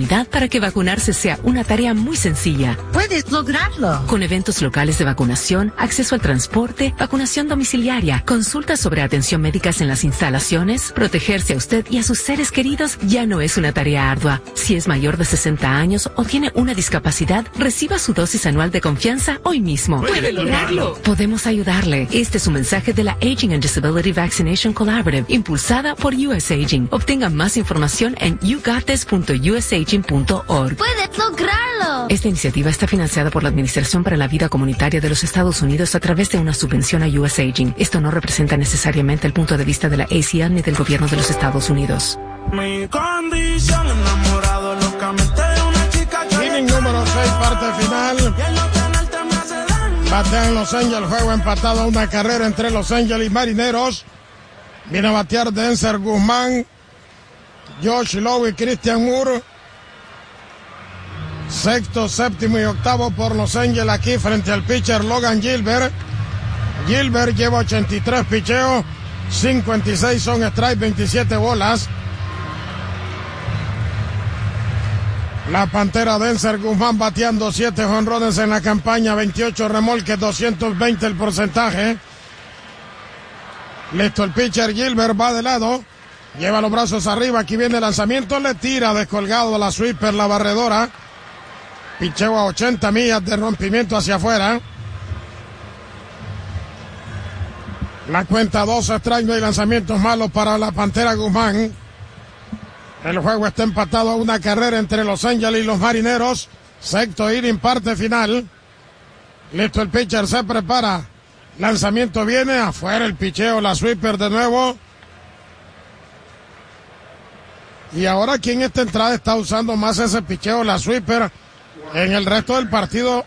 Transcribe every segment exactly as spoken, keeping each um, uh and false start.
comunidad para que vacunarse sea una tarea muy sencilla. Puedes lograrlo. Con eventos locales de vacunación, acceso al transporte, vacunación domiciliaria, consultas sobre atención médica en las instalaciones, protegerse a usted y a sus seres queridos ya no es una tarea ardua. Si es mayor de sesenta años o tiene una discapacidad, reciba su dosis anual de confianza hoy mismo. ¡Puede lograrlo! Podemos ayudarle. Este es un mensaje de la Aging and Disability Vaccination Collaborative, impulsada por U S Aging. Obtenga más información en you got this punto u s aging punto org. ¡Puedes lograrlo! Esta iniciativa está financiada por la Administración para la Vida Comunitaria de los Estados Unidos a través de una subvención a U S Aging. Esto no representa necesariamente el punto de vista de la A C N ni del gobierno de los Estados Unidos. Mi condición, enamorado locamente de una chica que... Inning número seis, parte final. Batean Los Angels, juego empatado a una carrera entre Los Angels y Marineros. Viene a batear Denzer Guzmán, Josh Lowe y Christian Moore. Sexto, séptimo y octavo por Los Angels aquí frente al pitcher Logan Gilbert. Gilbert lleva ochenta y tres picheos, cincuenta y seis son strike, veintisiete bolas. La Pantera Denzer Guzmán bateando siete jonrones en la campaña, veintiocho remolques, doscientos veinte el porcentaje. Listo el pitcher Gilbert, va de lado, lleva los brazos arriba, aquí viene el lanzamiento, le tira descolgado a la sweeper, la barredora. Picheo a ochenta millas de rompimiento hacia afuera. La cuenta dos strike, no hay lanzamientos malos para la Pantera Guzmán. El juego está empatado a una carrera entre Los Angels y los Marineros. Sexto inning, parte final. Listo el pitcher, se prepara. Lanzamiento viene, afuera el picheo, la sweeper de nuevo. Y ahora aquí en esta entrada está usando más ese picheo, la sweeper. En el resto del partido,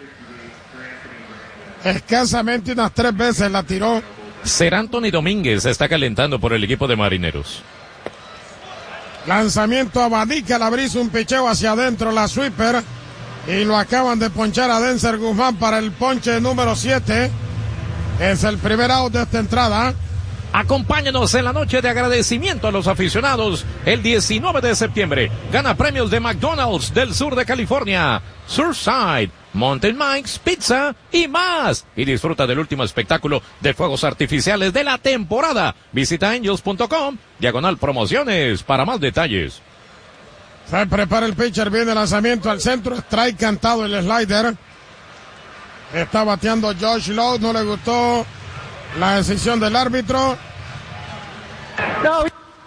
escasamente unas tres veces la tiró. Ser Anthony Domínguez está calentando por el equipo de Marineros. Lanzamiento a Badika, la brisa, un picheo hacia adentro, la sweeper. Y lo acaban de ponchar a Denzer Guzmán para el ponche número siete. Es el primer out de esta entrada. Acompáñanos en la noche de agradecimiento a los aficionados. El diecinueve de septiembre gana premios de McDonald's del sur de California, Surfside, Mountain Mike's Pizza y más. Y disfruta del último espectáculo de fuegos artificiales de la temporada. Visita angels punto com, diagonal promociones para más detalles. Se prepara el pitcher, viene el lanzamiento al centro, strike cantado el slider. Está bateando Josh Lowe, no le gustó la decisión del árbitro. No.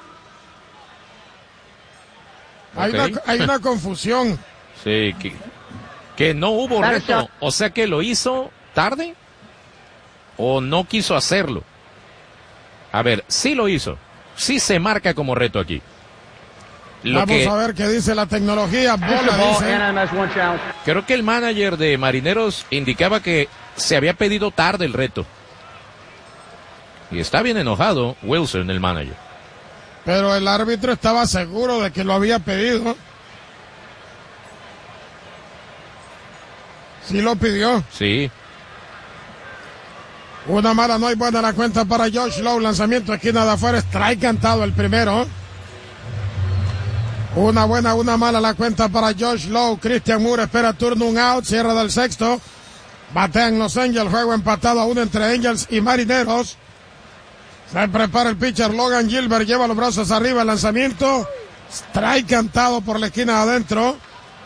Hay, Okay. una, hay una confusión. Sí, que, que no hubo reto. O sea que lo hizo tarde o no quiso hacerlo. A ver, sí lo hizo. Sí se marca como reto aquí. Lo Vamos que, a ver qué dice la tecnología. Bola dice. Creo que el manager de Marineros indicaba que se había pedido tarde el reto. Y está bien enojado Wilson, el manager. Pero el árbitro estaba seguro de que lo había pedido. Sí lo pidió. Sí. Una mala, no hay buena la cuenta para Josh Lowe. Lanzamiento esquina de afuera, strike cantado el primero. Una buena, una mala la cuenta para Josh Lowe. Christian Moore espera turno, un out, cierra del sexto. Batean Los Angels, juego empatado a uno entre Angels y Marineros. Se prepara el pitcher Logan Gilbert, lleva los brazos arriba, el lanzamiento. Strike cantado por la esquina adentro.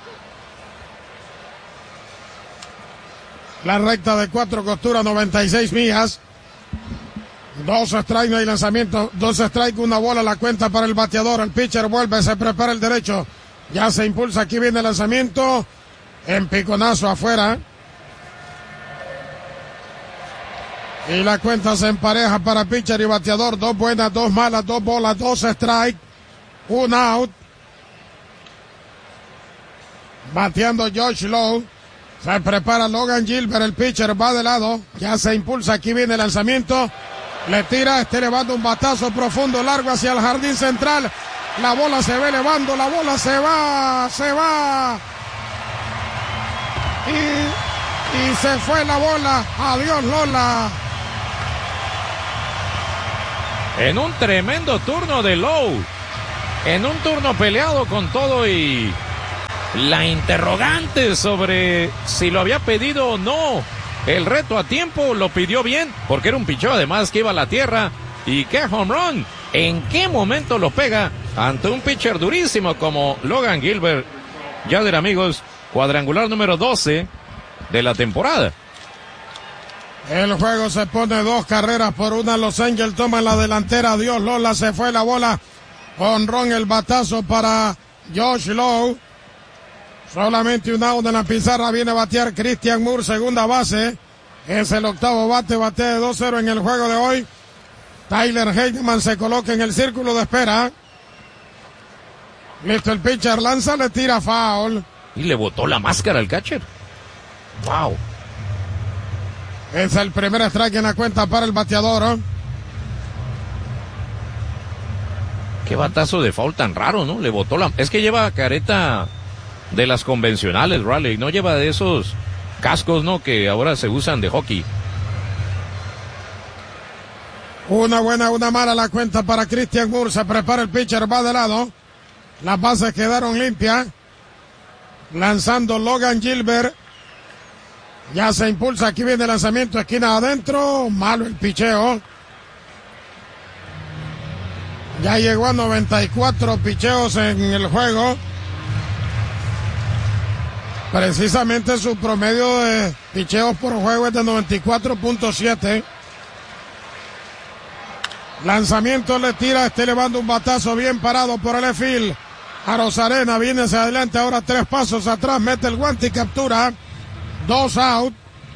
La recta de cuatro costuras, noventa y seis millas. Dos strike, no hay lanzamiento. Dos strike, una bola la cuenta para el bateador. El pitcher vuelve, se prepara el derecho. Ya se impulsa, aquí viene el lanzamiento. En piconazo afuera. Y la cuenta se empareja para pitcher y bateador. Dos buenas, dos malas, dos bolas, dos strike. Un out. Bateando Josh Lowe. Se prepara Logan Gilbert, el pitcher va de lado. Ya se impulsa, aquí viene el lanzamiento. Le tira, está elevando un batazo profundo, largo hacia el jardín central. La bola se ve elevando, la bola se va, se va. Y, y se fue la bola. Adiós, Lola. En un tremendo turno de Lowe. En un turno peleado con todo y la interrogante sobre si lo había pedido o no. El reto a tiempo lo pidió bien, porque era un picheo además que iba a la tierra. Y qué home run. ¿En qué momento lo pega ante un pitcher durísimo como Logan Gilbert? Yader, amigos, cuadrangular número doce de la temporada. El juego se pone dos carreras por una. Los Angels toman la delantera. Dios Lola, se fue la bola. Honrón, el batazo para Josh Lowe. Solamente un out en la pizarra. Viene a batear Christian Moore, segunda base. Es el octavo bate, bate de dos cero en el juego de hoy. Tyler Heineman se coloca en el círculo de espera. Listo, el pitcher lanza, le tira foul. Y le botó la máscara al catcher. Wow. Es el primer strike en la cuenta para el bateador. Qué batazo de foul tan raro, ¿no? Le botó la... Es que lleva careta de las convencionales, Raleigh. No lleva de esos cascos, ¿no? Que ahora se usan de hockey. Una buena, una mala la cuenta para Christian Moore. Se prepara el pitcher, va de lado. Las bases quedaron limpias. Lanzando Logan Gilbert. Ya se impulsa. Aquí viene el lanzamiento, esquina adentro. Malo el picheo. Ya llegó a noventa y cuatro picheos en el juego. Precisamente su promedio de picheos por juego es de noventa y cuatro punto siete. Lanzamiento, le tira, está elevando un batazo bien parado por el field. A Rosarena, viene hacia adelante, ahora tres pasos atrás, mete el guante y captura. Dos out.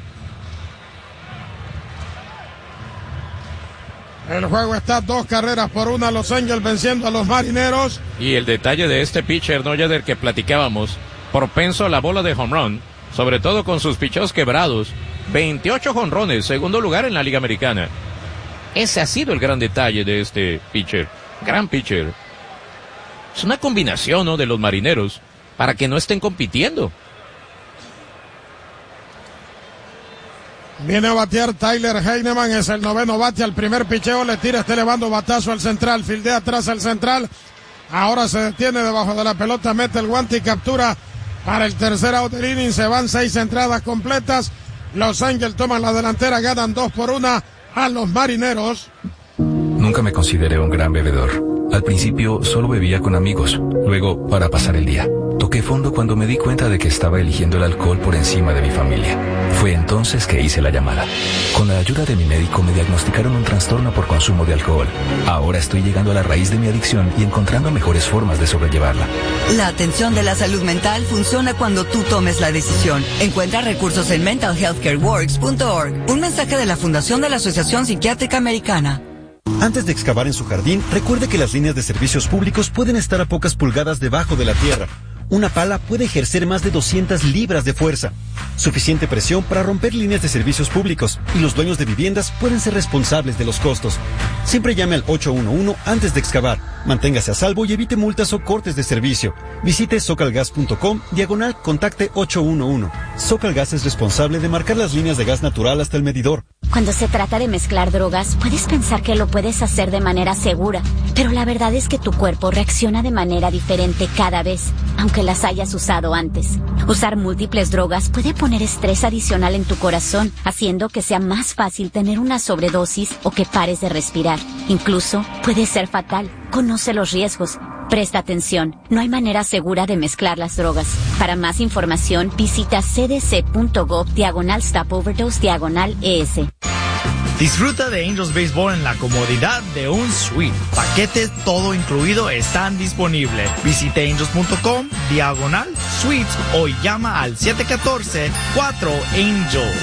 El juego está dos carreras por una, Los Angels venciendo a los Marineros. Y el detalle de este pitcher, ¿no, Yader? Que platicábamos, propenso a la bola de home run, sobre todo con sus picheos quebrados. veintiocho jonrones, segundo lugar en la Liga Americana. Ese ha sido el gran detalle de este pitcher. Gran pitcher. Es una combinación, ¿no?, de los Marineros para que no estén compitiendo. Viene a batear Tyler Heineman, es el noveno bate al primer picheo, le tira, está elevando batazo al central, fildea atrás al central. Ahora se detiene debajo de la pelota, mete el guante y captura para el tercer out del inning. Se van seis entradas completas. Los Angels toman la delantera, ganan dos por una a los Marineros. Nunca me consideré un gran bebedor. Al principio solo bebía con amigos, luego para pasar el día. Toqué fondo cuando me di cuenta de que estaba eligiendo el alcohol por encima de mi familia. Fue entonces que hice la llamada. Con la ayuda de mi médico me diagnosticaron un trastorno por consumo de alcohol. Ahora estoy llegando a la raíz de mi adicción y encontrando mejores formas de sobrellevarla. La atención de la salud mental funciona cuando tú tomes la decisión. Encuentra recursos en mental health care works punto org. Un mensaje de la Fundación de la Asociación Psiquiátrica Americana. Antes de excavar en su jardín, recuerde que las líneas de servicios públicos pueden estar a pocas pulgadas debajo de la tierra. Una pala puede ejercer más de doscientas libras de fuerza. Suficiente presión para romper líneas de servicios públicos, y los dueños de viviendas pueden ser responsables de los costos. Siempre llame al ocho uno uno antes de excavar. Manténgase a salvo y evite multas o cortes de servicio. Visite socalgas punto com, diagonal contacte ocho uno uno. Socalgas es responsable de marcar las líneas de gas natural hasta el medidor. Cuando se trata de mezclar drogas, puedes pensar que lo puedes hacer de manera segura, pero la verdad es que tu cuerpo reacciona de manera diferente cada vez, aunque las hayas usado antes. Usar múltiples drogas puede poner estrés adicional en tu corazón, haciendo que sea más fácil tener una sobredosis o que pares de respirar. Incluso puede ser fatal. Conoce los riesgos. Presta atención, no hay manera segura de mezclar las drogas. Para más información, visita cdc.gov diagonal stop overdose diagonal ES. Disfruta de Angels Baseball en la comodidad de un suite. Paquetes todo incluido están disponibles. Visite angels punto com diagonal suites o llama al siete uno cuatro cuatro Angel.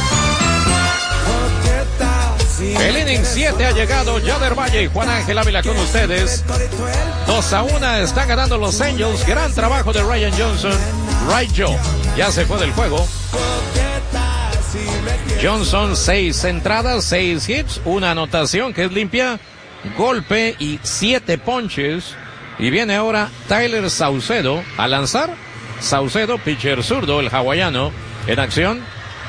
El inning siete ha llegado. Yader Valle y Juan Ángel Ávila con ustedes. dos a uno están ganando los Angels. Gran trabajo de Ryan Johnson. Right Joe ya se fue del juego. Johnson, seis entradas, seis hits, una anotación que es limpia, golpe y siete ponches. Y viene ahora Tyler Saucedo a lanzar. Saucedo, pitcher zurdo, el hawaiano, en acción.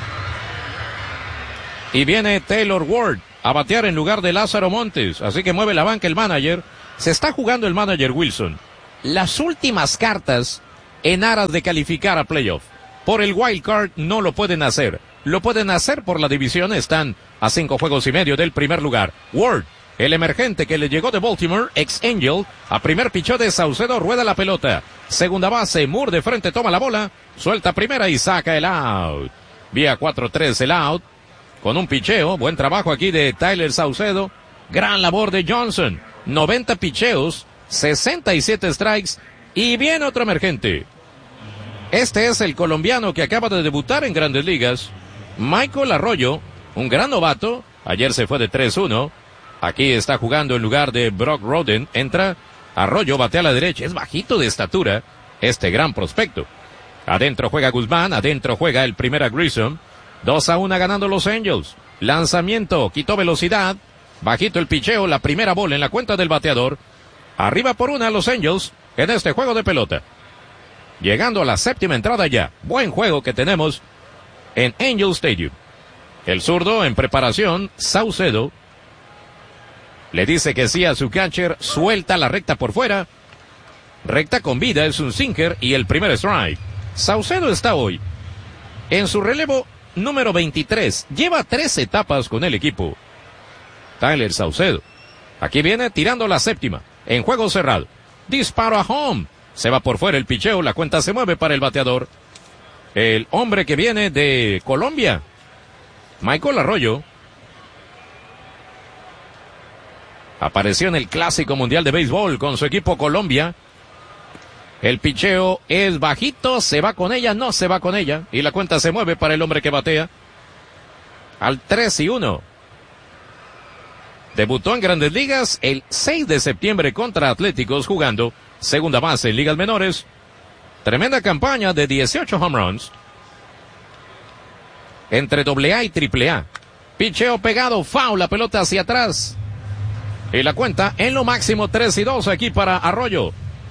Y viene Taylor Ward a batear en lugar de Lázaro Montes. Así que mueve la banca el manager. Se está jugando el manager Wilson. Las últimas cartas en aras de calificar a playoff. Por el wild card no lo pueden hacer. Lo pueden hacer por la división, están a cinco juegos y medio del primer lugar. Ward, el emergente que le llegó de Baltimore, ex Angel, a primer picheo de Saucedo, rueda la pelota. Segunda base, Moore de frente toma la bola, suelta primera y saca el out. Vía cuatro tres el out, con un picheo, buen trabajo aquí de Tyler Saucedo, gran labor de Johnson, noventa picheos, sesenta y siete strikes, y viene otro emergente. Este es el colombiano que acaba de debutar en Grandes Ligas, Michael Arroyo, un gran novato, ayer se fue de tres uno, aquí está jugando en lugar de Brock Roden, entra Arroyo, batea a la derecha, es bajito de estatura, este gran prospecto. Adentro juega Guzmán, adentro juega el primera Grissom, dos a uno ganando los Angels, lanzamiento, quitó velocidad, bajito el picheo, la primera bola en la cuenta del bateador, arriba por una los Angels en este juego de pelota. Llegando a la séptima entrada ya. Buen juego que tenemos en Angel Stadium. El zurdo en preparación, Saucedo, le dice que sí a su catcher, suelta la recta por fuera. Recta con vida, es un sinker y el primer strike. Saucedo está hoy en su relevo número veintitrés. Lleva tres etapas con el equipo. Tyler Saucedo. Aquí viene tirando la séptima. En juego cerrado. Disparo a home. Se va por fuera el picheo, la cuenta se mueve para el bateador. El hombre que viene de Colombia, Michael Arroyo, apareció en el Clásico Mundial de Béisbol con su equipo Colombia. El picheo es bajito, se va con ella, no se va con ella, y la cuenta se mueve para el hombre que batea. Al tres y uno. Debutó en Grandes Ligas el seis de septiembre contra Atléticos jugando segunda base en ligas menores. Tremenda campaña de dieciocho home runs. Entre doble A y triple A. Picheo pegado, foul, la pelota hacia atrás. Y la cuenta en lo máximo tres y dos aquí para Arroyo.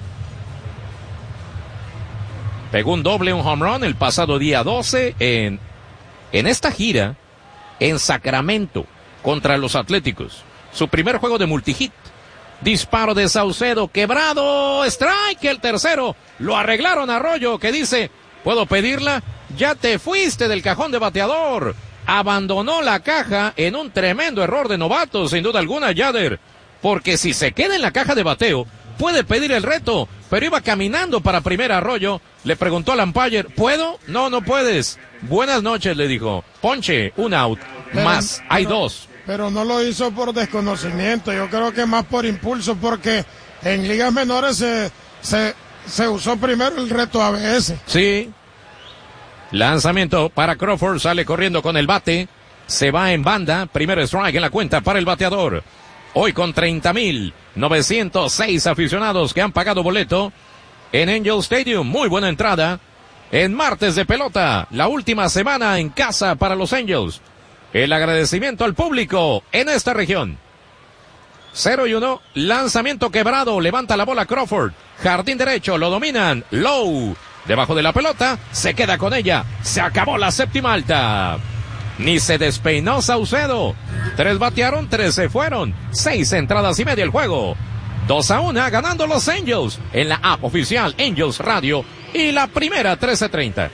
Pegó un doble, un home run el pasado día doce en, en esta gira en Sacramento contra los Atléticos. Su primer juego de multihit. Disparo de Saucedo, quebrado, strike, el tercero. Lo arreglaron a Arroyo, que dice, ¿puedo pedirla? Ya te fuiste del cajón de bateador. Abandonó la caja en un tremendo error de novato, sin duda alguna, Yader. Porque si se queda en la caja de bateo, puede pedir el reto. Pero iba caminando para primera Arroyo. Le preguntó al umpire, ¿puedo? No, no puedes. Buenas noches, le dijo. Ponche, un out. Pero, más, hay pero, dos. Pero no lo hizo por desconocimiento. Yo creo que más por impulso, porque en ligas menores se, se, se usó primero el reto A B S. Sí. Lanzamiento para Crawford, sale corriendo con el bate. Se va en banda. Primer strike en la cuenta para el bateador. Hoy con treinta mil novecientos seis aficionados que han pagado boleto en Angel Stadium. Muy buena entrada en martes de pelota. La última semana en casa para los Angels. El agradecimiento al público en esta región. cero y uno. Lanzamiento quebrado. Levanta la bola Crawford. Jardín derecho. Lo dominan. Low. Debajo de la pelota. Se queda con ella. Se acabó la séptima alta. Ni se despeinó Saucedo. Tres batearon, tres se fueron. Seis entradas y media el juego. Dos a una ganando los Angels en la app oficial Angels Radio y la primera trece treinta.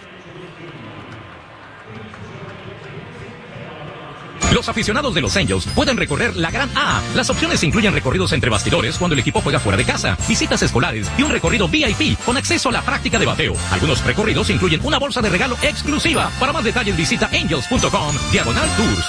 Los aficionados de los Angels pueden recorrer la Gran A. Las opciones incluyen recorridos entre bastidores cuando el equipo juega fuera de casa, visitas escolares y un recorrido V I P con acceso a la práctica de bateo. Algunos recorridos incluyen una bolsa de regalo exclusiva. Para más detalles visita angels punto com diagonal tours.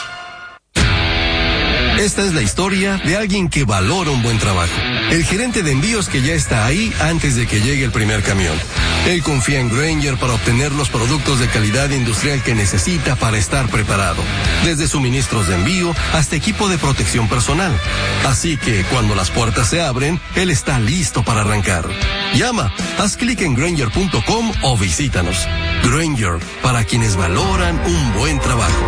Esta es la historia de alguien que valora un buen trabajo. El gerente de envíos que ya está ahí antes de que llegue el primer camión. Él confía en Grainger para obtener los productos de calidad industrial que necesita para estar preparado. Desde suministros de envío hasta equipo de protección personal. Así que cuando las puertas se abren, él está listo para arrancar. Llama, haz clic en Grainger punto com o visítanos. Grainger, para quienes valoran un buen trabajo.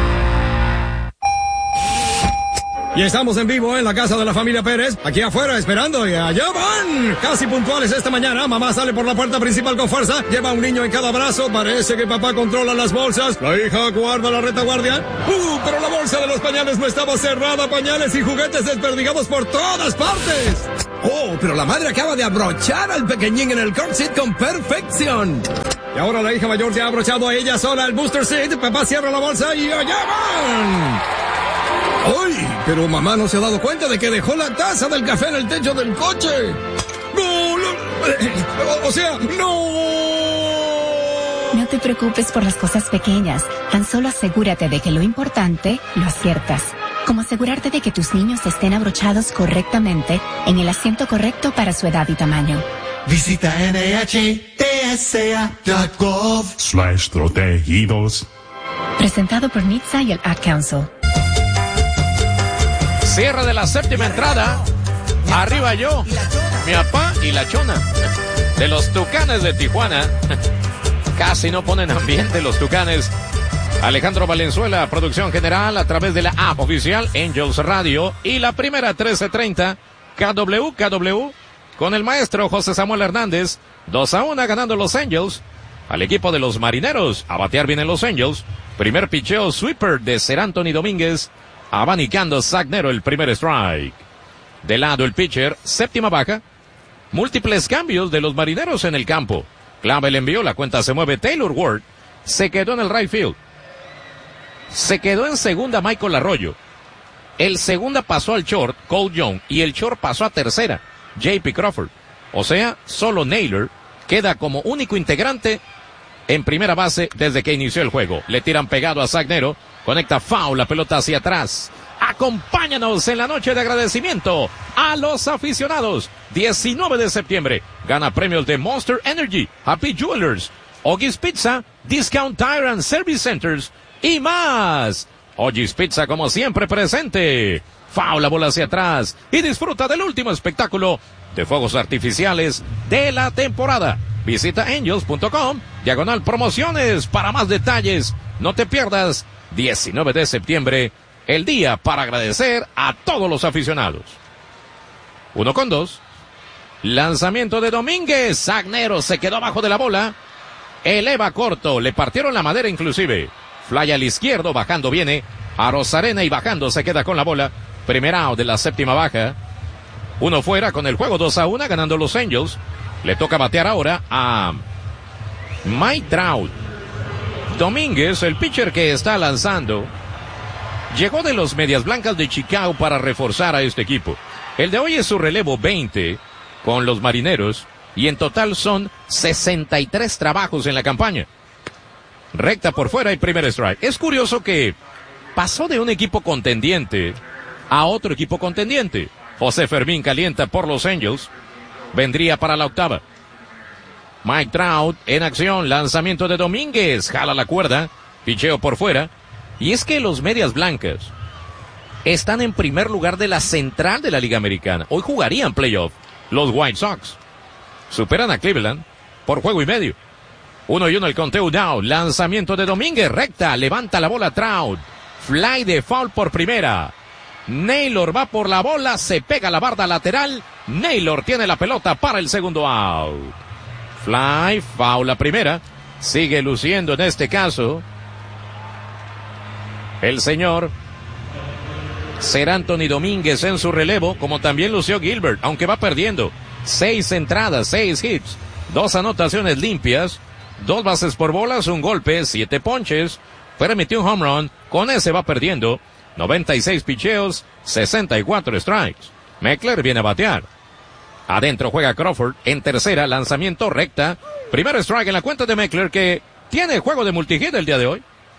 Y estamos en vivo en la casa de la familia Pérez, aquí afuera esperando, y allá van, casi puntuales esta mañana. Mamá sale por la puerta principal con fuerza, lleva un niño en cada brazo, parece que papá controla las bolsas, la hija guarda la retaguardia. ¡Uh! Pero la bolsa de los pañales no estaba cerrada, pañales y juguetes desperdigados por todas partes. Oh, pero la madre acaba de abrochar al pequeñín en el car seat con perfección. Y ahora la hija mayor ya ha abrochado a ella sola el booster seat. Papá cierra la bolsa y allá van. ¡Ay! Pero mamá no se ha dado cuenta de que dejó la taza del café en el techo del coche. ¡No! no o sea, ¡no! No te preocupes por las cosas pequeñas. Tan solo asegúrate de que lo importante lo aciertas. Como asegurarte de que tus niños estén abrochados correctamente en el asiento correcto para su edad y tamaño. Visita N H T S A punto gov slash protegidos. Presentado por N H T S A y el Ad Council. Cierre de la séptima entrada. Arriba yo, mi papá y la chona. De los Tucanes de Tijuana. Casi no ponen ambiente los Tucanes. Alejandro Valenzuela, producción general a través de la app oficial Angels Radio y la primera trece treinta K W K W con el maestro José Samuel Hernández. dos a uno ganando los Angels al equipo de los Marineros. A batear vienen los Angels. Primer picheo sweeper de Ser Anthony Domínguez. Abanicando Zach Nero el primer strike. De lado el pitcher, séptima baja. Múltiples cambios de los Marineros en el campo. Clava el envío, la cuenta se mueve. Taylor Ward se quedó en el right field. Se quedó en segunda Michael Arroyo. El segunda pasó al short, Cole Young, y el short pasó a tercera, J P Crawford. O sea, solo Naylor queda como único integrante en primera base desde que inició el juego. Le tiran pegado a Zach Nero, conecta foul, la pelota hacia atrás. Acompáñanos en la noche de agradecimiento a los aficionados. diecinueve de septiembre, gana premios de Monster Energy, Happy Jewelers, Oggy's Pizza, Discount Tire and Service Centers y más. Oggy's Pizza como siempre presente. Foul, la bola hacia atrás y disfruta del último espectáculo de fuegos artificiales de la temporada. Visita angels punto com, diagonal promociones para más detalles. No te pierdas diecinueve de septiembre, el día para agradecer a todos los aficionados. Uno con dos. Lanzamiento de Domínguez. Zach Nero se quedó abajo de la bola. Eleva corto. Le partieron la madera inclusive. Fly al izquierdo. Bajando viene a Rosarena y bajando se queda con la bola. Primer out de la séptima baja. Uno fuera con el juego dos a uno ganando los Angels. Le toca batear ahora a Mike Trout. Domínguez, el pitcher que está lanzando, llegó de los Medias Blancas de Chicago para reforzar a este equipo. El de hoy es su relevo veinte con los Marineros y en total son sesenta y tres trabajos en la campaña. Recta por fuera y primer strike. Es curioso que pasó de un equipo contendiente a otro equipo contendiente. José Fermín calienta por los Angels. Vendría para la octava. Mike Trout en acción. Lanzamiento de Domínguez. Jala la cuerda. Picheo por fuera. Y es que los Medias Blancas están en primer lugar de la central de la Liga Americana. Hoy jugarían playoff. Los White Sox superan a Cleveland por juego y medio. Uno y uno el conteo down. Lanzamiento de Domínguez. Recta. Levanta la bola Trout. Fly de foul por primera. Naylor va por la bola. Se pega la barda lateral. Naylor tiene la pelota para el segundo out. Fly. Foul la primera. Sigue luciendo en este caso el señor Ser Anthony Domínguez en su relevo, como también lució Gilbert, aunque va perdiendo. Seis entradas, seis hits, dos anotaciones limpias, dos bases por bolas, un golpe, siete ponches, permitió un home run, con ese va perdiendo. noventa y seis picheos, sesenta y cuatro strikes. Meckler viene a batear. Adentro juega Crawford, en tercera, lanzamiento recta. Primer strike en la cuenta de Meckler, que tiene juego de multihit el día de hoy.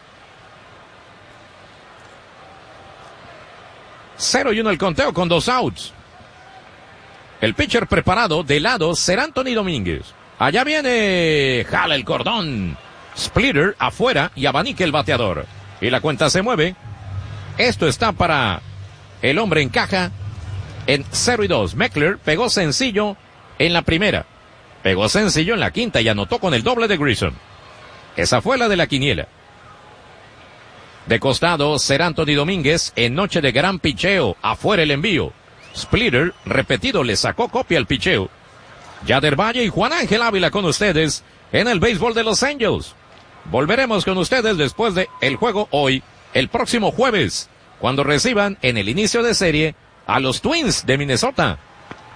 cero y uno el conteo con dos outs. El pitcher preparado de lado, Ser Anthony Domínguez. Allá viene, jala el cordón. Splitter afuera y abanica el bateador. Y la cuenta se mueve. Esto está para el hombre en caja en cero y dos. Meckler pegó sencillo en la primera. Pegó sencillo en la quinta y anotó con el doble de Grissom. Esa fue la de la quiniela. De costado, Ser Anthony Domínguez en noche de gran picheo. Afuera el envío. Splitter, repetido, le sacó copia al picheo. Yader Valle y Juan Ángel Ávila con ustedes en el béisbol de Los Angels. Volveremos con ustedes después de el juego hoy, el próximo jueves, cuando reciban en el inicio de serie a los Twins de Minnesota.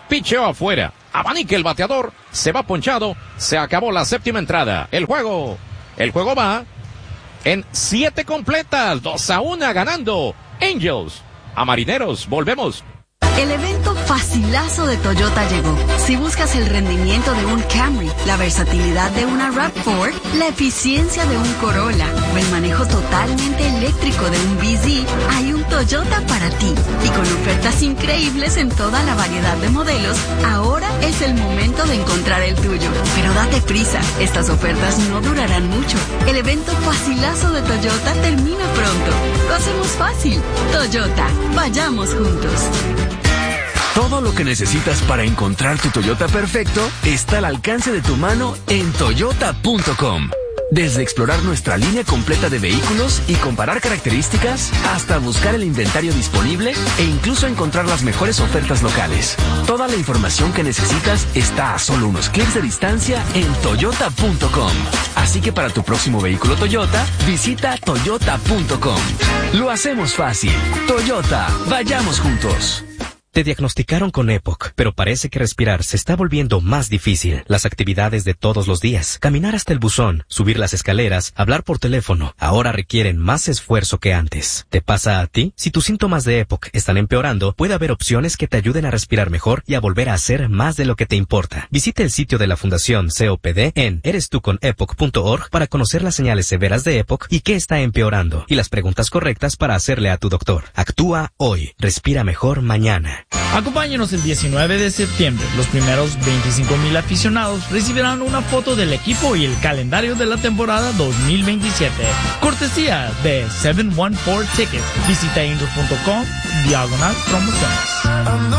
Picheo afuera. Abanica el bateador. Se va ponchado. Se acabó la séptima entrada. El juego. El juego va en siete completas. dos a uno ganando Angels a Marineros. Volvemos. El evento facilazo de Toyota llegó. Si buscas el rendimiento de un Camry, la versatilidad de una RAV cuatro, la eficiencia de un Corolla o el manejo totalmente eléctrico de un B Z, hay un Toyota para ti. Y con ofertas increíbles en toda la variedad de modelos, ahora es el momento de encontrar el tuyo. Pero date prisa, estas ofertas no durarán mucho. El evento facilazo de Toyota termina pronto. Lo hacemos fácil. Toyota, vayamos juntos. Todo lo que necesitas para encontrar tu Toyota perfecto está al alcance de tu mano en toyota punto com. Desde explorar nuestra línea completa de vehículos y comparar características, hasta buscar el inventario disponible e incluso encontrar las mejores ofertas locales. Toda la información que necesitas está a solo unos clics de distancia en toyota punto com. Así que para tu próximo vehículo Toyota, visita toyota punto com. Lo hacemos fácil. Toyota, vayamos juntos. Te diagnosticaron con EPOC, pero parece que respirar se está volviendo más difícil. Las actividades de todos los días, caminar hasta el buzón, subir las escaleras, hablar por teléfono, ahora requieren más esfuerzo que antes. ¿Te pasa a ti? Si tus síntomas de EPOC están empeorando, puede haber opciones que te ayuden a respirar mejor y a volver a hacer más de lo que te importa. Visita el sitio de la Fundación C O P D en eres tú con epoc punto org para conocer las señales severas de EPOC y qué está empeorando, y las preguntas correctas para hacerle a tu doctor. Actúa hoy. Respira mejor mañana. Acompáñenos el diecinueve de septiembre. Los primeros veinticinco mil aficionados recibirán una foto del equipo y el calendario de la temporada dos mil veintisiete. Cortesía de setecientos catorce Tickets. Visita angels punto com, diagonal promociones.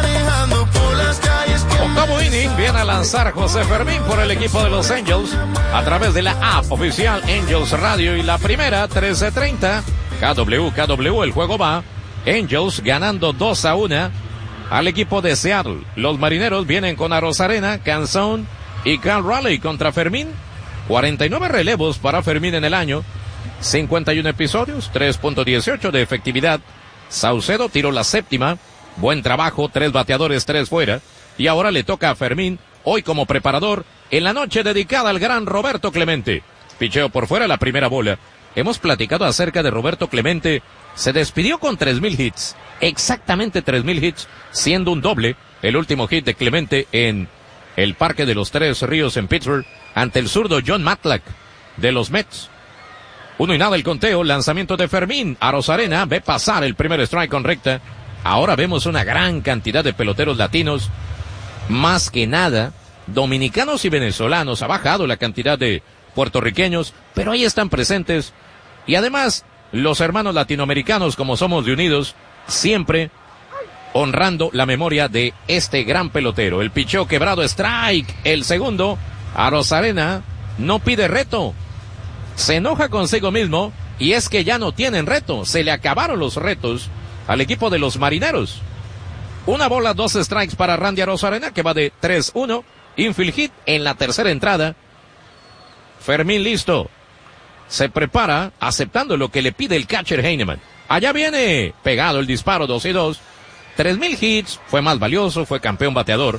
Octavo inning, viene a lanzar José Fermín por el equipo de los Angels a través de la app oficial Angels Radio y la primera trece treinta K W K W. El juego va Angels ganando dos a uno al equipo de Seattle. Los Marineros vienen con Arozarena, Canzón y Cal Raleigh contra Fermín. cuarenta y nueve relevos para Fermín en el año, cincuenta y uno episodios, tres punto dieciocho de efectividad. Saucedo tiró la séptima, buen trabajo, tres bateadores, tres fuera. Y ahora le toca a Fermín, hoy como preparador, en la noche dedicada al gran Roberto Clemente. Picheo por fuera, la primera bola. Hemos platicado acerca de Roberto Clemente. Se despidió con tres mil hits, exactamente tres mil hits, siendo un doble el último hit de Clemente en el Parque de los Tres Ríos en Pittsburgh, ante el zurdo John Matlack de los Mets. Uno y nada el conteo, lanzamiento de Fermín. Arozarena ve pasar el primer strike con recta. Ahora vemos una gran cantidad de peloteros latinos, más que nada dominicanos y venezolanos. Ha bajado la cantidad de puertorriqueños, pero ahí están presentes. Y además, los hermanos latinoamericanos, como somos de unidos, siempre honrando la memoria de este gran pelotero. El picheo quebrado, strike, el segundo. Arozarena no pide reto, se enoja consigo mismo, y es que ya no tienen reto, se le acabaron los retos al equipo de los Marineros. Una bola, dos strikes para Randy Arozarena, que va de tres uno, infield hit en la tercera entrada. Fermín listo, se prepara, aceptando lo que le pide el catcher Heinemann. Allá viene, pegado el disparo, dos y dos. Tres mil hits, fue más valioso, fue campeón bateador.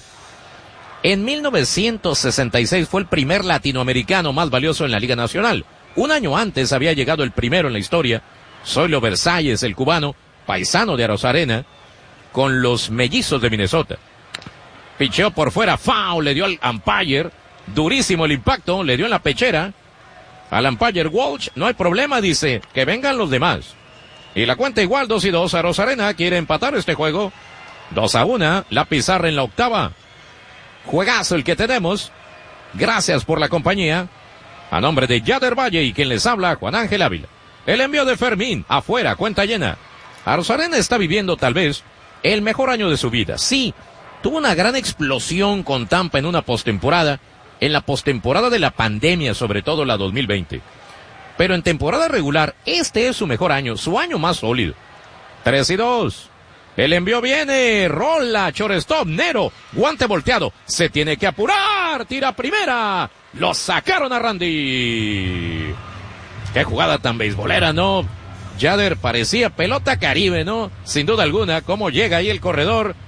En mil novecientos sesenta y seis fue el primer latinoamericano más valioso en la Liga Nacional. Un año antes había llegado el primero en la historia, Zoilo Versalles, el cubano, paisano de Arozarena, con los Mellizos de Minnesota. Picheó por fuera, foul, le dio al umpire, durísimo el impacto, le dio en la pechera. Al umpire Walsh, no hay problema, dice, que vengan los demás. Y la cuenta igual, dos y dos, Arozarena quiere empatar este juego. dos a uno, la pizarra en la octava. Juegazo el que tenemos. Gracias por la compañía. A nombre de Yader Valle y quien les habla, Juan Ángel Ávila. El envío de Fermín, afuera, cuenta llena. Arozarena está viviendo tal vez el mejor año de su vida. Sí, tuvo una gran explosión con Tampa en una postemporada, en la postemporada de la pandemia, sobre todo la dos mil veinte. Pero en temporada regular, este es su mejor año, su año más sólido. tres y dos. El envío viene, rola, shortstop, Nero, guante volteado, se tiene que apurar, tira primera, lo sacaron a Randy. Qué jugada tan beisbolera, ¿no? Yader parecía pelota Caribe, ¿no? Sin duda alguna, cómo llega ahí el corredor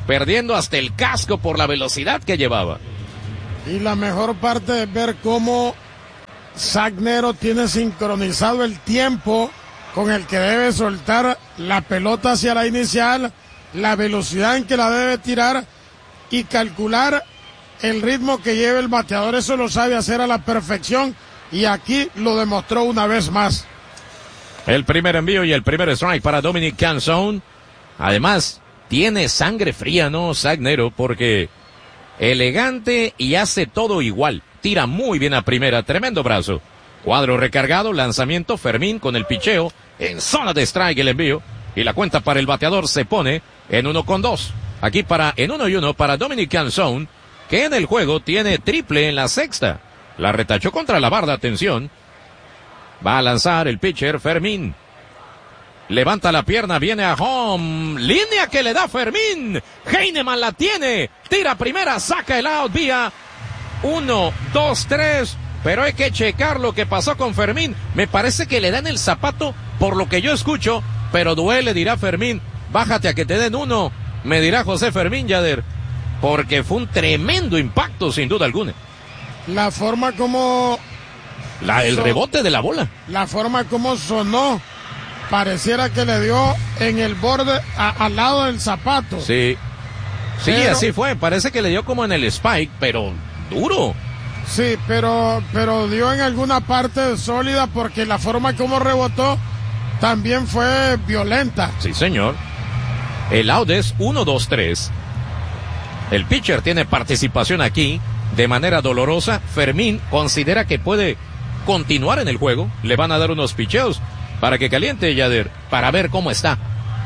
perdiendo hasta el casco por la velocidad que llevaba. Y la mejor parte es ver cómo Zach Nero tiene sincronizado el tiempo con el que debe soltar la pelota hacia la inicial, la velocidad en que la debe tirar y calcular el ritmo que lleva el bateador. Eso lo sabe hacer a la perfección y aquí lo demostró una vez más. El primer envío y el primer strike para Dominic Canzone. Además, tiene sangre fría, ¿no, Zach Nero? Porque elegante y hace todo igual. Tira muy bien a primera, tremendo brazo. Cuadro recargado, lanzamiento, Fermín con el picheo. En zona de strike el envío. Y la cuenta para el bateador se pone en uno con dos. Aquí para, en uno y uno para Dominic Canzone, que en el juego tiene triple en la sexta. La retachó contra la barda, atención. Va a lanzar el pitcher Fermín. Levanta la pierna, viene a home. Línea que le da Fermín. Heinemann la tiene. Tira primera, saca el out vía uno, dos, tres. Pero hay que checar lo que pasó con Fermín. Me parece que le dan el zapato por lo que yo escucho. Pero duele, dirá Fermín. Bájate a que te den uno. Me dirá José Fermín Yader. Porque fue un tremendo impacto, sin duda alguna. La forma como... La, el rebote de la bola. La forma como sonó. Pareciera que le dio en el borde, a, al lado del zapato. Sí. Sí, pero, así fue. Parece que le dio como en el spike, pero duro. Sí, pero, pero dio en alguna parte sólida porque la forma como rebotó también fue violenta. Sí, señor. El out es uno, dos, tres. El pitcher tiene participación aquí de manera dolorosa. Fermín considera que puede continuar en el juego. Le van a dar unos picheos para que caliente Yader, para ver cómo está.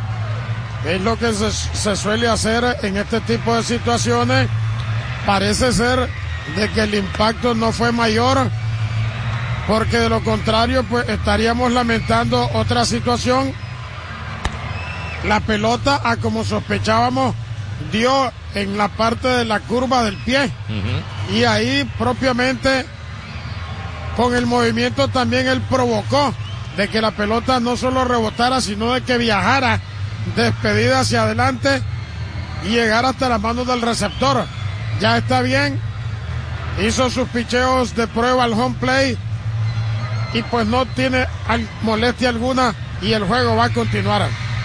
Es lo que se, se suele hacer en este tipo de situaciones. Parece ser de que el impacto no fue mayor, porque de lo contrario pues estaríamos lamentando otra situación. La pelota, a como sospechábamos, dio en la parte de la curva del pie. Uh-huh. Y ahí propiamente con el movimiento también él provocó de que la pelota no solo rebotara, sino de que viajara despedida hacia adelante y llegara hasta las manos del receptor. Ya está bien, hizo sus picheos de prueba al home play y pues no tiene molestia alguna y el juego va a continuar.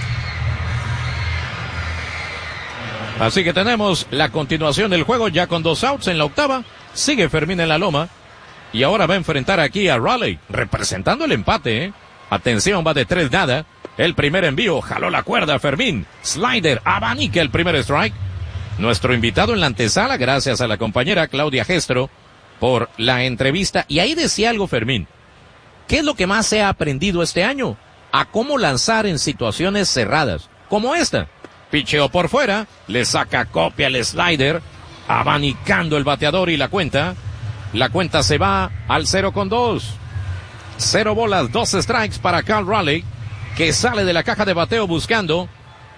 Así que tenemos la continuación del juego ya con dos outs en la octava. Sigue Fermín en la loma y ahora va a enfrentar aquí a Raleigh representando el empate, ¿eh? Atención, va de tres nada. El primer envío, jaló la cuerda Fermín. Slider, abanica el primer strike. Nuestro invitado en la antesala, gracias a la compañera Claudia Gestro por la entrevista. Y ahí decía algo Fermín. ¿Qué es lo que más se ha aprendido este año? A cómo lanzar en situaciones cerradas, como esta. Picheo por fuera, le saca copia al slider, abanicando el bateador y la cuenta. La cuenta se va al cero con dos. Cero bolas, dos strikes para Cal Raleigh, que sale de la caja de bateo buscando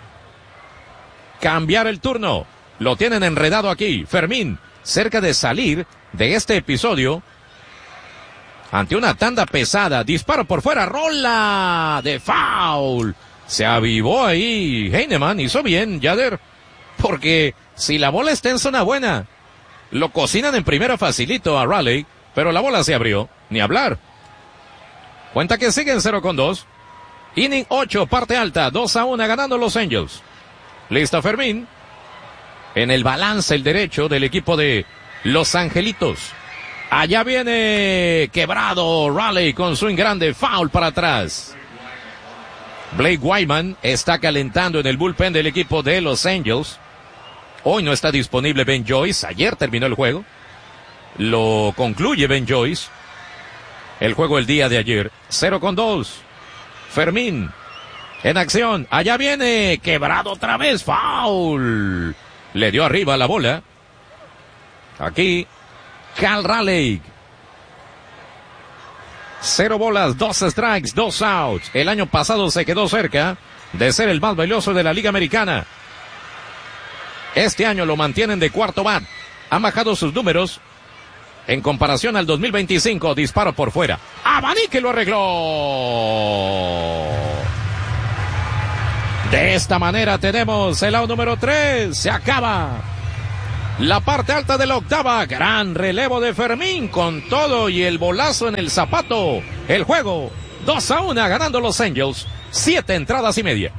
cambiar el turno. Lo tienen enredado aquí. Fermín, cerca de salir de este episodio, ante una tanda pesada. Disparo por fuera, rola de foul. Se avivó ahí Heinemann, hizo bien Yader, porque si la bola está en zona buena, lo cocinan en primera facilito a Raleigh, pero la bola se abrió, ni hablar. Cuenta que siguen cero con dos. Inning ocho, parte alta, dos a uno ganando los Angels. Listo Fermín. En el balance el derecho del equipo de Los Angelitos. Allá viene quebrado Raleigh con swing grande, foul para atrás. Blake Wyman está calentando en el bullpen del equipo de Los Angels. Hoy no está disponible Ben Joyce. Ayer terminó el juego. Lo concluye Ben Joyce. El juego el día de ayer. cero con dos. Fermín en acción. Allá viene quebrado otra vez. Foul. Le dio arriba la bola. Aquí Cal Raleigh. Cero bolas, dos strikes, dos outs. El año pasado se quedó cerca de ser el más valioso de la Liga Americana. Este año lo mantienen de cuarto bat. Han bajado sus números en comparación al dos mil veinticinco. Disparo por fuera. Abanique lo arregló. De esta manera tenemos el out número tres. Se acaba la parte alta de la octava. Gran relevo de Fermín con todo y el bolazo en el zapato. El juego dos a uno ganando los Angels. Siete entradas y media.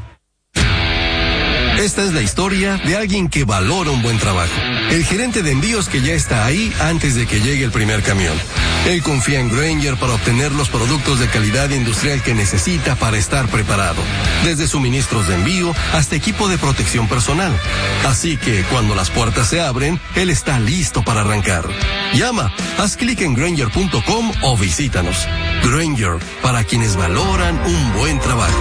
Esta es la historia de alguien que valora un buen trabajo. El gerente de envíos que ya está ahí antes de que llegue el primer camión. Él confía en Grainger para obtener los productos de calidad industrial que necesita para estar preparado. Desde suministros de envío hasta equipo de protección personal. Así que cuando las puertas se abren, él está listo para arrancar. Llama, haz clic en Grainger punto com o visítanos. Grainger, para quienes valoran un buen trabajo.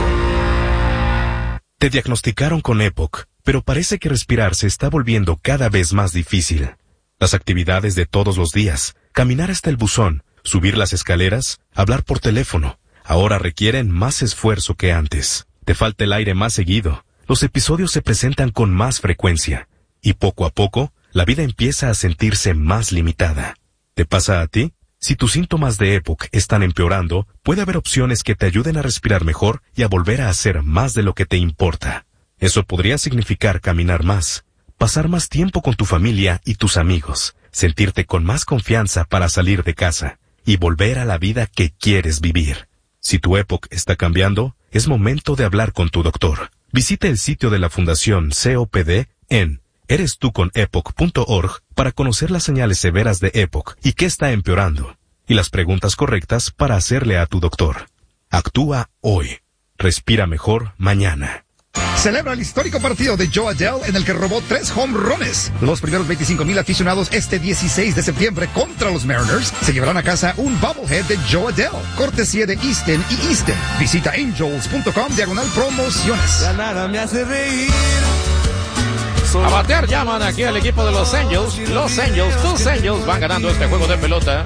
Te diagnosticaron con EPOC, pero parece que respirar se está volviendo cada vez más difícil. Las actividades de todos los días, caminar hasta el buzón, subir las escaleras, hablar por teléfono, ahora requieren más esfuerzo que antes. Te falta el aire más seguido, los episodios se presentan con más frecuencia, y poco a poco, la vida empieza a sentirse más limitada. ¿Te pasa a ti? Si tus síntomas de EPOC están empeorando, puede haber opciones que te ayuden a respirar mejor y a volver a hacer más de lo que te importa. Eso podría significar caminar más, pasar más tiempo con tu familia y tus amigos, sentirte con más confianza para salir de casa y volver a la vida que quieres vivir. Si tu EPOC está cambiando, es momento de hablar con tu doctor. Visita el sitio de la Fundación C O P D en eres tú con epoc punto org para conocer las señales severas de EPOC y qué está empeorando, y las preguntas correctas para hacerle a tu doctor. Actúa hoy. Respira mejor mañana. Celebra el histórico partido de Joe Adell en el que robó tres home runs. Los primeros veinticinco mil aficionados este dieciséis de septiembre contra los Mariners se llevarán a casa un bobblehead de Joe Adell, cortesía de Easton y Easton. Visita angels punto com diagonal promociones. Ya nada me hace reír. A batear llaman aquí al equipo de los Angels. Los Angels, tus Angels van ganando este juego de pelota.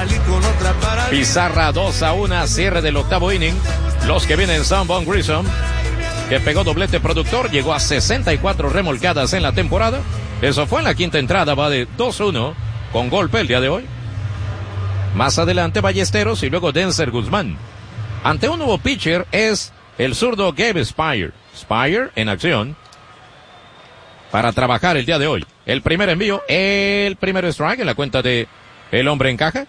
Pizarra dos a uno, cierre del octavo inning. Los que vienen son Von Grissom, que pegó doblete productor, llegó a sesenta y cuatro remolcadas en la temporada. Eso fue en la quinta entrada, va de dos uno con golpe el día de hoy. Más adelante Ballesteros y luego Denzer Guzmán. Ante un nuevo pitcher es el zurdo Gabe Spire. Spire en acción para trabajar el día de hoy. El primer envío, el primer strike en la cuenta de el hombre en caja.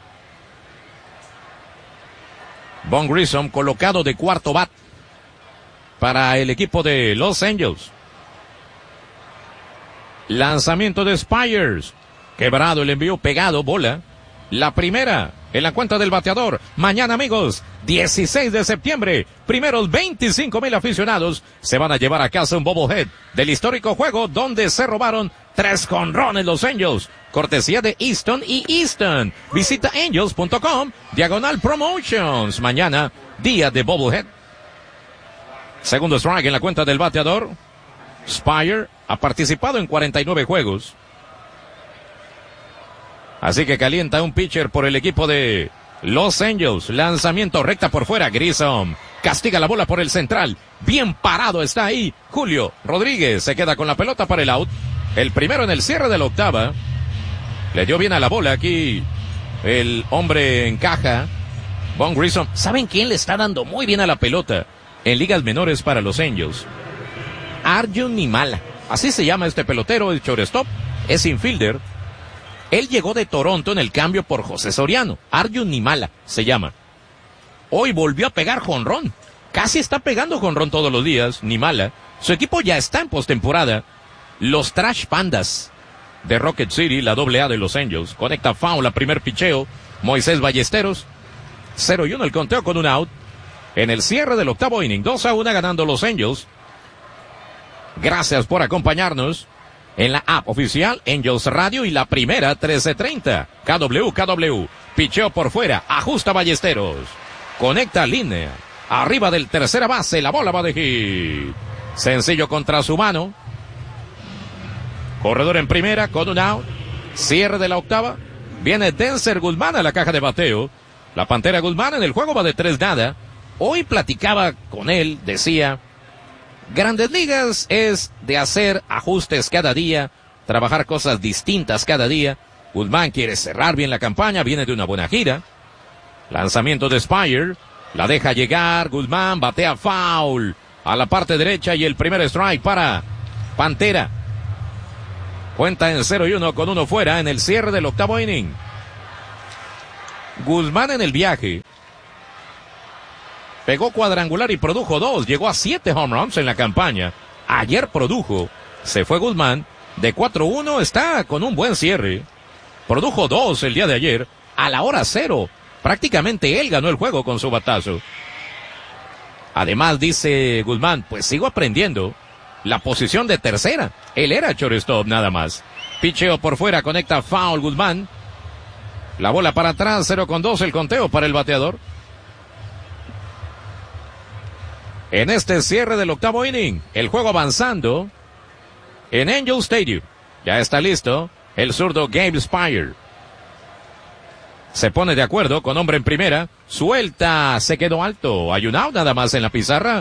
Von Grissom colocado de cuarto bat para el equipo de Los Angels. Lanzamiento de Spires. Quebrado el envío, pegado, bola. La primera en la cuenta del bateador. Mañana, amigos, dieciséis de septiembre, primeros veinticinco mil aficionados se van a llevar a casa un bobblehead del histórico juego donde se robaron tres jonrones los Angels. Cortesía de Easton y Easton. Visita angels punto com, diagonal promotions. Mañana, día de bobblehead. Segundo strike en la cuenta del bateador. Spire ha participado en cuarenta y nueve juegos. Así que calienta un pitcher por el equipo de Los Angels. Lanzamiento recta por fuera. Grissom castiga la bola por el central. Bien parado está ahí. Julio Rodríguez se queda con la pelota para el out. El primero en el cierre de la octava. Le dio bien a la bola aquí el hombre en caja. Von Grissom. ¿Saben quién le está dando muy bien a la pelota en ligas menores para los Angels? Arjun Nimala. Así se llama este pelotero, el shortstop. Es infielder. Él llegó de Toronto en el cambio por José Soriano. Arjun Nimala se llama. Hoy volvió a pegar jonrón. Casi está pegando jonrón todos los días, Nimala. Su equipo ya está en postemporada. Los Trash Pandas de Rocket City, la doble A de Los Angels. Conecta foul a primer picheo. Moisés Ballesteros. cero y uno el conteo con un out. En el cierre del octavo inning, dos a uno ganando Los Angels. Gracias por acompañarnos en la app oficial Angels Radio y la primera trece treinta. K W K W. Picheo por fuera. Ajusta Ballesteros. Conecta línea. Arriba del tercera base. La bola va de hit. Sencillo contra su mano. Corredor en primera con un out. Cierre de la octava. Viene Denzer Guzmán a la caja de bateo. La Pantera Guzmán en el juego va de tres nada. Hoy platicaba con él. Decía: Grandes Ligas es de hacer ajustes cada día, trabajar cosas distintas cada día. Guzmán quiere cerrar bien la campaña, viene de una buena gira. Lanzamiento de Spire, la deja llegar, Guzmán batea foul. a la parte derecha y el primer strike para Pantera. Cuenta en cero y uno con uno fuera en el cierre del octavo inning. Guzmán en el viaje. Pegó cuadrangular y produjo dos. Llegó a siete home runs en la campaña. Ayer produjo. Se fue Guzmán. De cuatro uno está con un buen cierre. Produjo dos el día de ayer. A la hora cero. Prácticamente él ganó el juego con su batazo. Además dice Guzmán, pues sigo aprendiendo. La posición de tercera. Él era shortstop nada más. Picheo por fuera, conecta foul Guzmán. La bola para atrás, cero con dos el conteo para el bateador. En este cierre del octavo inning, el juego avanzando en Angel Stadium. Ya está listo el zurdo Gabe Spire. Se pone de acuerdo con hombre en primera. Suelta, se quedó alto. Hay un out nada más en la pizarra.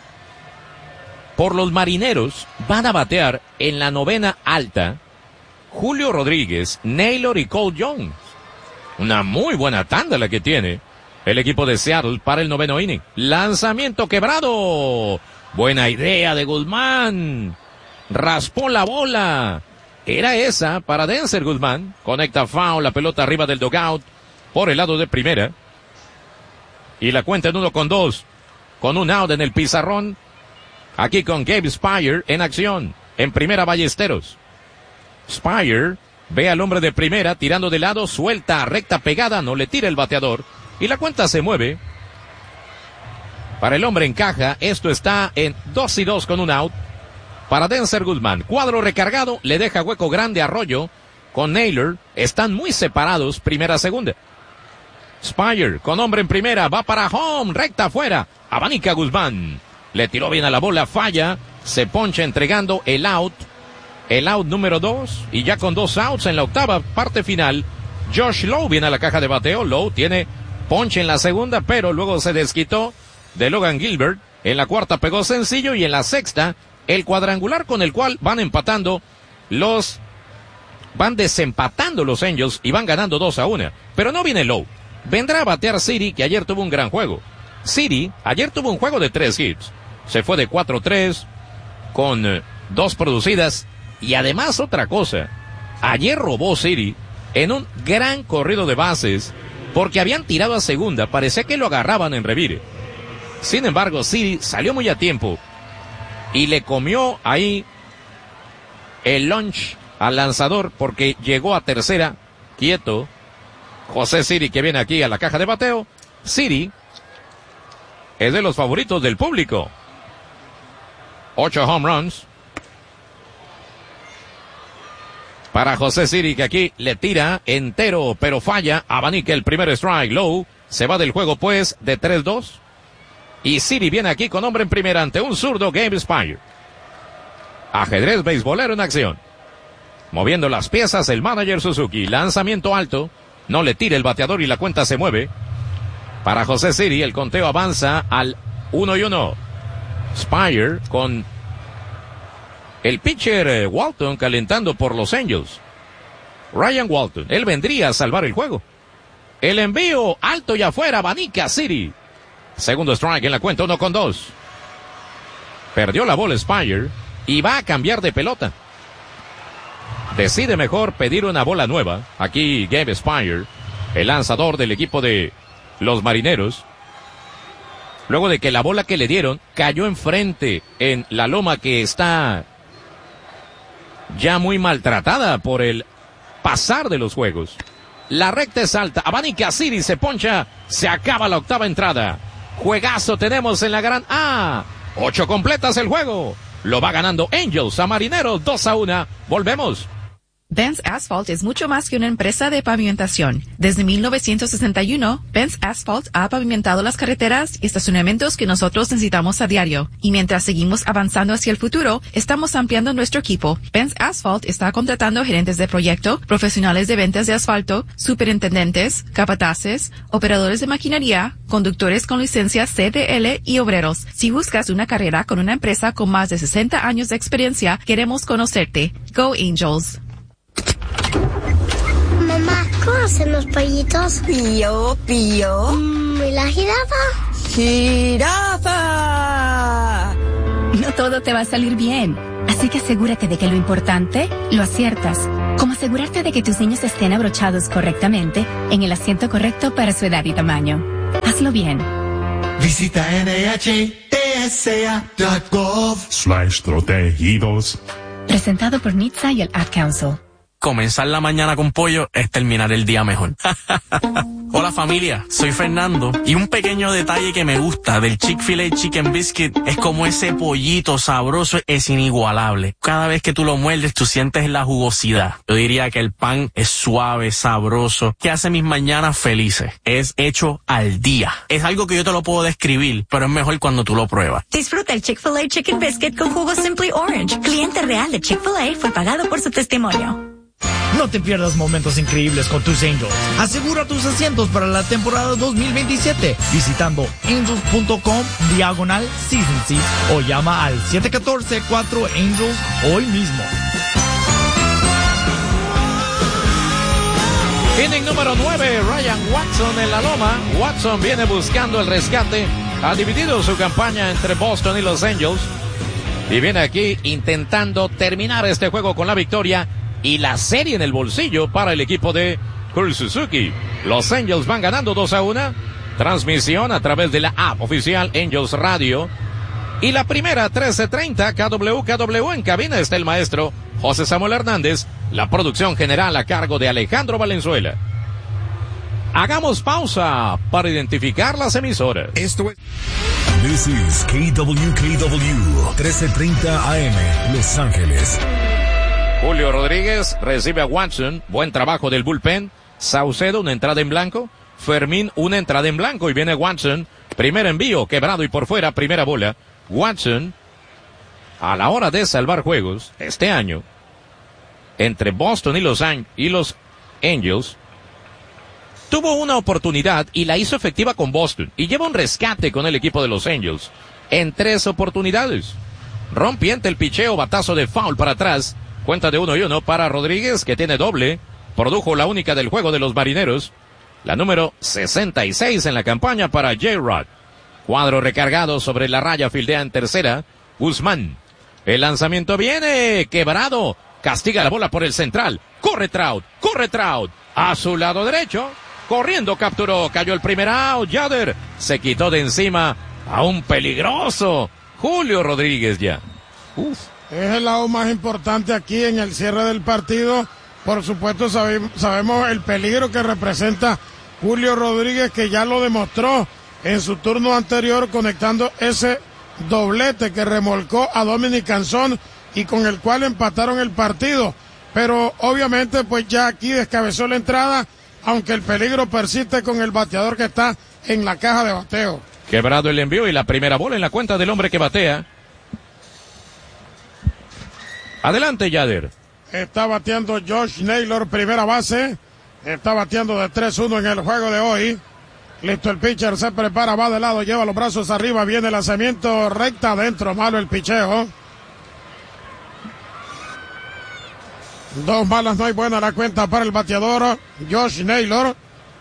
Por los Marineros van a batear en la novena alta Julio Rodríguez, Naylor y Cole Jones. Una muy buena tanda la que tiene el equipo de Seattle para el noveno inning. Lanzamiento quebrado. Buena idea de Guzmán. Raspó la bola. Era esa para Denzer Guzmán. Conecta foul, la pelota arriba del dugout por el lado de primera. Y la cuenta en uno con dos. Con un out en el pizarrón. Aquí con Gabe Spire en acción. En primera Ballesteros. Spire ve al hombre de primera tirando de lado. Suelta, recta pegada. No le tira el bateador. Y la cuenta se mueve. Para el hombre en caja. Esto está en dos y dos con un out. Para Denzer Guzmán. Cuadro recargado. Le deja hueco grande a Arroyo. Con Naylor. Están muy separados. Primera, segunda. Spire con hombre en primera. Va para home. Recta afuera. Abanica Guzmán. Le tiró bien a la bola. Falla. Se poncha entregando el out. El out número dos. Y ya con dos outs en la octava parte final. Josh Lowe viene a la caja de bateo. Lowe tiene ponche en la segunda. Pero luego se desquitó de Logan Gilbert. En la cuarta pegó sencillo. Y en la sexta el cuadrangular con el cual van empatando los, van desempatando los Angels y van ganando dos a una. Pero no viene Lowe. Vendrá a batear City, que ayer tuvo un gran juego. City ayer tuvo un juego de tres hits. Se fue de cuatro tres con eh, dos producidas. Y además otra cosa. Ayer robó City en un gran corrido de bases porque habían tirado a segunda. Parecía que lo agarraban en revire. Sin embargo, City salió muy a tiempo y le comió ahí el lunch al lanzador porque llegó a tercera quieto. José City, que viene aquí a la caja de bateo. City es de los favoritos del público. Ocho home runs para José City, que aquí le tira entero pero falla. Abanica el primer strike. Lowe se va del juego pues de tres dos. Y City viene aquí con hombre en primera ante un zurdo Gabe Spire. Ajedrez beisbolero en acción. Moviendo las piezas el manager Suzuki. Lanzamiento alto. No le tira el bateador y la cuenta se mueve. Para José City el conteo avanza al uno y uno. Spire con el pitcher Walton calentando por los Angels. Ryan Walton. Él vendría a salvar el juego. El envío alto y afuera. Abanica City. Segundo strike en la cuenta, uno con dos. Perdió la bola Spire y va a cambiar de pelota. Decide mejor pedir una bola nueva. Aquí Gabe Spire, el lanzador del equipo de los Marineros. Luego de que la bola que le dieron cayó enfrente en la loma que está ya muy maltratada por el pasar de los juegos. La recta es alta. Abanica City se poncha. Se acaba la octava entrada. Juegazo tenemos en la gran A. Ocho completas el juego. Lo va ganando Angels a Marineros dos a uno. Volvemos. Benz Asphalt es mucho más que una empresa de pavimentación. Desde mil novecientos sesenta y uno, Benz Asphalt ha pavimentado las carreteras y estacionamientos que nosotros necesitamos a diario. Y mientras seguimos avanzando hacia el futuro, estamos ampliando nuestro equipo. Benz Asphalt está contratando gerentes de proyecto, profesionales de ventas de asfalto, superintendentes, capataces, operadores de maquinaria, conductores con licencia C D L y obreros. Si buscas una carrera con una empresa con más de sesenta años de experiencia, queremos conocerte. Go Angels. Mamá, ¿cómo hacen los pollitos? Pío, pío. Mm, ¿Y la jirafa? ¡Jirafa! no todo te va a salir bien. Así que asegúrate de que lo importante lo aciertas. Como asegurarte de que tus niños estén abrochados correctamente en el asiento correcto para su edad y tamaño. Hazlo bien. Visita N H T S A punto gov slash protegidos. Presentado por N H T S A y el Ad Council. Comenzar la mañana con pollo es terminar el día mejor. Hola familia, soy Fernando y un pequeño detalle que me gusta del Chick-fil-A Chicken Biscuit es como ese pollito sabroso es inigualable. Cada vez que tú lo muerdes tú sientes la jugosidad. Yo diría que el pan es suave, sabroso, que hace mis mañanas felices. Es hecho al día. Es algo que yo te lo puedo describir, pero es mejor cuando tú lo pruebas. Disfruta el Chick-fil-A Chicken Biscuit con jugo Simply Orange. Cliente real de Chick-fil-A fue pagado por su testimonio. No te pierdas momentos increíbles con tus Angels. Asegura tus asientos para la temporada dos mil veintisiete visitando angels.com diagonal season seats o llama al siete uno cuatro cuatro Angels hoy mismo. Inning número nueve, Ryan Watson en la loma. Watson viene buscando el rescate. Ha dividido su campaña entre Boston y Los Angels. Y viene aquí intentando terminar este juego con la victoria y la serie en el bolsillo para el equipo de Kurt Suzuki. Los Angels van ganando dos a uno. Transmisión a través de la app oficial Angels Radio. Y la primera, trece treinta, K W K W. En cabina está el maestro José Samuel Hernández. La producción general a cargo de Alejandro Valenzuela. Hagamos pausa para identificar las emisoras. Esto es... This is K W K W, trece treinta A M, Los Ángeles. Julio Rodríguez recibe a Watson. Buen trabajo del bullpen. Saucedo, una entrada en blanco. Fermín, una entrada en blanco. Y viene Watson. Primer envío, quebrado y por fuera. Primera bola. Watson, a la hora de salvar juegos, este año, entre Boston y los, y los Angels, tuvo una oportunidad y la hizo efectiva con Boston. Y lleva un rescate con el equipo de los Angels. En tres oportunidades. Rompiente el picheo, batazo de foul para atrás. Cuenta de uno y uno para Rodríguez, que tiene doble. Produjo la única del juego de los Marineros. La número sesenta y seis en la campaña para J-Rod. Cuadro recargado sobre la raya, fildea en tercera. Guzmán. El lanzamiento viene. Quebrado. Castiga la bola por el central. Corre Trout. Corre Trout. A su lado derecho. Corriendo capturó. Cayó el primer out. Yader se quitó de encima a un peligroso Julio Rodríguez ya. Uf. Es el lado más importante aquí en el cierre del partido. Por supuesto sabe, sabemos el peligro que representa Julio Rodríguez, que ya lo demostró en su turno anterior conectando ese doblete que remolcó a Dominic Canzón y con el cual empataron el partido. Pero obviamente pues ya aquí descabezó la entrada, aunque el peligro persiste con el bateador que está en la caja de bateo. Quebrado el envío y la primera bola en la cuenta del hombre que batea. Adelante, Yader. Está bateando Josh Naylor, primera base. Está bateando de tres uno en el juego de hoy. Listo el pitcher, se prepara, va de lado, lleva los brazos arriba, viene el lanzamiento recta adentro, malo el picheo. Dos balas, no hay buena la cuenta para el bateador Josh Naylor.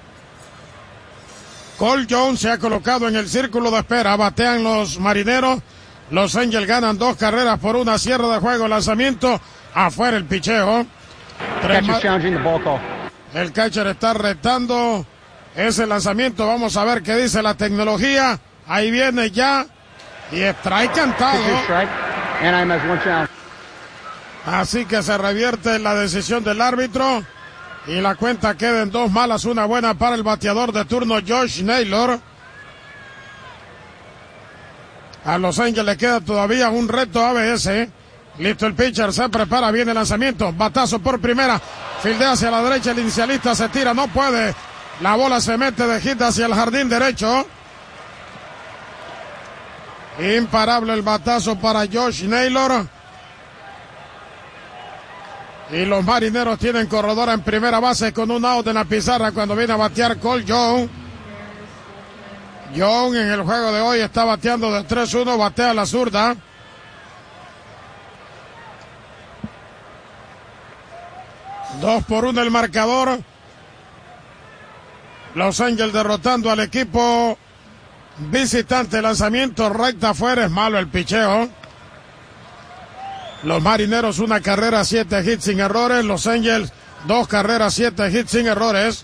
Cole Jones se ha colocado en el círculo de espera, batean los Marineros. Los Angels ganan dos carreras por una, cierre de juego, lanzamiento, afuera el picheo. El catcher está retando ese lanzamiento, vamos a ver qué dice la tecnología. Ahí viene ya, y strike cantado. Así que se revierte la decisión del árbitro, y la cuenta queda en dos malas, una buena para el bateador de turno Josh Naylor. A Los Ángeles le queda todavía un reto A B S. Listo el pitcher, se prepara, viene el lanzamiento. Batazo por primera. Fildea hacia la derecha, el inicialista se tira, no puede. La bola se mete de hit hacia el jardín derecho. Imparable el batazo para Josh Naylor. Y los Marineros tienen corredora en primera base con un out en la pizarra cuando viene a batear Cole Jones. Young en el juego de hoy está bateando de tres uno, batea la zurda. Dos por uno el marcador. Los Angels derrotando al equipo visitante. Lanzamiento recta afuera, es malo el picheo. Los Marineros una carrera, siete hits sin errores. Los Angels dos carreras, siete hits sin errores.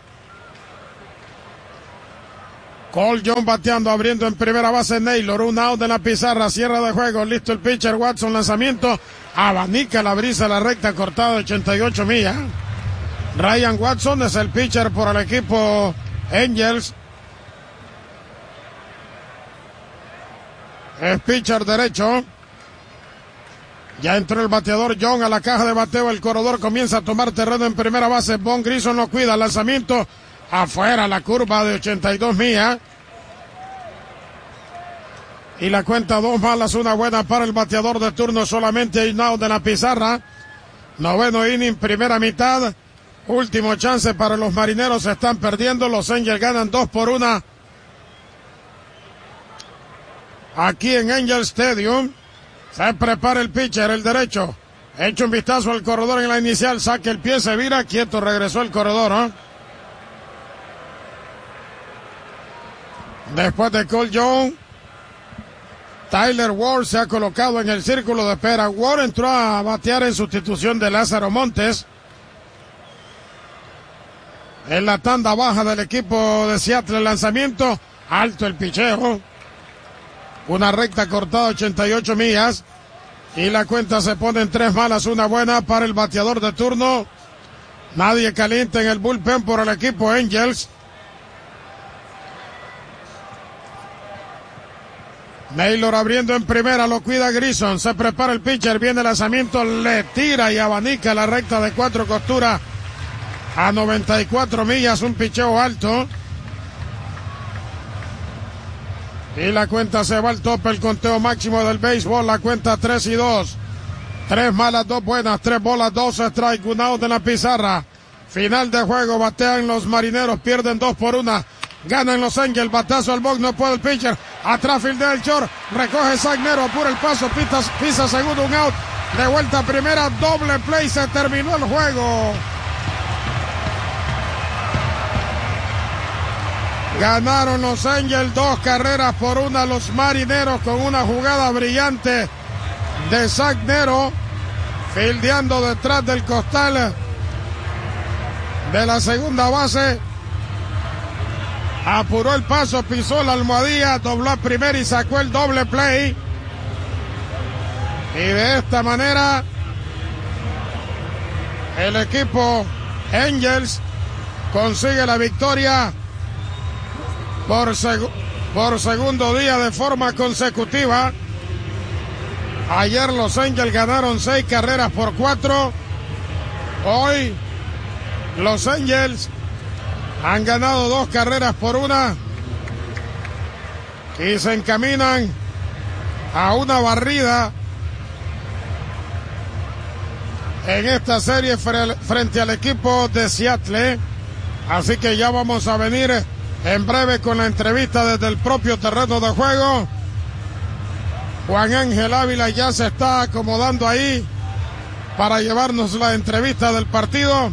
Cole John bateando, abriendo en primera base Naylor. Un out de la pizarra, cierre de juego. Listo el pitcher Watson, lanzamiento. Abanica la brisa, la recta cortada de ochenta y ocho millas. Ryan Watson es el pitcher por el equipo Angels. Es pitcher derecho. Ya entró el bateador John a la caja de bateo. El corredor comienza a tomar terreno en primera base. Von Grison lo cuida. Lanzamiento afuera, la curva de ochenta y dos millas. Y la cuenta dos malas, una buena para el bateador de turno. Solamente hay out de la pizarra. Noveno inning, primera mitad. Último chance para los Marineros. Se están perdiendo. Los Angels ganan dos por una. Aquí en Angel Stadium. Se prepara el pitcher, el derecho. Echa un vistazo al corredor en la inicial. Saca el pie, se vira. Quieto, regresó el corredor, ¿eh? Después de Cole John, Tyler Ward se ha colocado en el círculo de espera. Ward entró a batear en sustitución de Lázaro Montes. En la tanda baja del equipo de Seattle, el lanzamiento. Alto el picheo. Una recta cortada, ochenta y ocho millas. Y la cuenta se pone en tres malas, una buena para el bateador de turno. Nadie caliente en el bullpen por el equipo Angels. Naylor abriendo en primera, lo cuida Grison. Se prepara el pitcher, viene el lanzamiento, le tira y abanica la recta de cuatro costuras a noventa y cuatro millas, un picheo alto. Y la cuenta se va al tope, el conteo máximo del béisbol, la cuenta tres y dos. Tres malas, dos buenas, tres bolas, dos strike, un out de la pizarra. Final de juego, batean los Marineros, pierden dos por una. Ganan los Angels, batazo al box, no puede el pitcher. Atrás fildea el short, recoge Sagnero, apura el paso, pisa, pisa segundo, un out. De vuelta a primera, doble play, se terminó el juego. Ganaron los Angels dos carreras por una, los Marineros con una jugada brillante de Sagnero, fildeando detrás del costal de la segunda base. Apuró el paso, pisó la almohadilla, dobló a primera y sacó el doble play. Y de esta manera, el equipo Angels consigue la victoria por, seg- por segundo día de forma consecutiva. Ayer los Angels ganaron seis carreras por cuatro. Hoy los Angels han ganado dos carreras por una y se encaminan a una barrida en esta serie frente al equipo de Seattle. Así que ya vamos a venir en breve con la entrevista desde el propio terreno de juego. Juan Ángel Ávila ya se está acomodando ahí para llevarnos la entrevista del partido.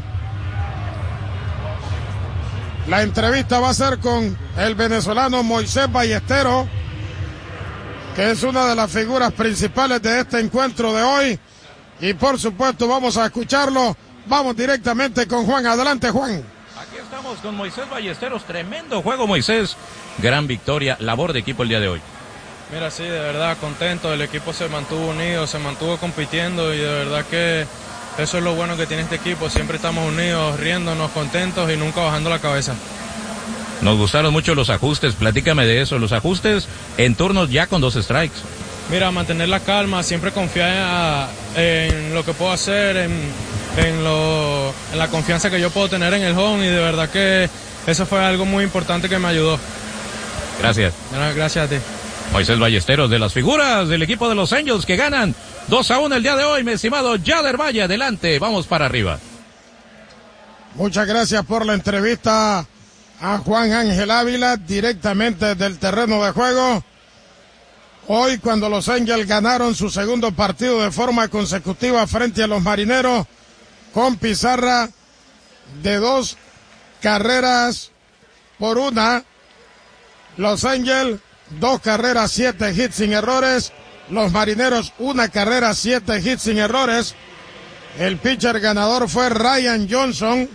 La entrevista va a ser con el venezolano Moisés Ballesteros, que es una de las figuras principales de este encuentro de hoy. Y por supuesto vamos a escucharlo. Vamos directamente con Juan. Adelante, Juan. Aquí estamos con Moisés Ballesteros. Tremendo juego, Moisés. Gran victoria, labor de equipo el día de hoy. Mira, sí, de verdad contento. El equipo se mantuvo unido, se mantuvo compitiendo y de verdad que eso es lo bueno que tiene este equipo. Siempre estamos unidos, riéndonos, contentos y nunca bajando la cabeza. Nos gustaron mucho los ajustes. Platícame de eso. Los ajustes en turnos ya con dos strikes. Mira, mantener la calma, siempre confiar en lo que puedo hacer, en, en, lo, en la confianza que yo puedo tener en el home y de verdad que eso fue algo muy importante que me ayudó. Gracias. Gracias a ti. Moisés Ballesteros, de las figuras del equipo de los Angels que ganan dos a uno el día de hoy, mi estimado Yader Valle. Adelante, vamos para arriba. Muchas gracias por la entrevista a Juan Ángel Ávila, directamente del terreno de juego. Hoy, cuando los Angels ganaron su segundo partido de forma consecutiva frente a los Marineros, con pizarra de dos carreras por una, los Angels, dos carreras, siete hits sin errores. los Marineros una carrera, siete hits sin errores. El pitcher ganador fue Ryan Johnson,